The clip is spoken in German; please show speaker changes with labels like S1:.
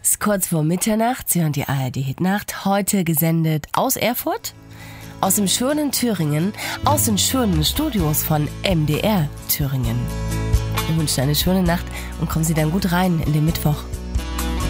S1: Es ist kurz vor Mitternacht. Sie hören die ARD-Hitnacht. Heute gesendet aus Erfurt, aus dem schönen Thüringen, aus den schönen Studios von MDR Thüringen. Wir wünschen eine schöne Nacht und kommen Sie dann gut rein in den Mittwoch.